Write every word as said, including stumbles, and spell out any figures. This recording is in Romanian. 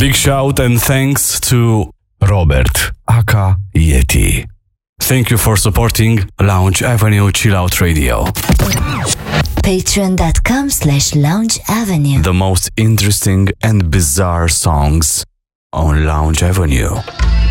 big shout and thanks to Robert, aka Yeti. Thank you for supporting Lounge Avenue Chill Out Radio. Patreon.com slash Lounge Avenue. The most interesting and bizarre songs on Lounge Avenue.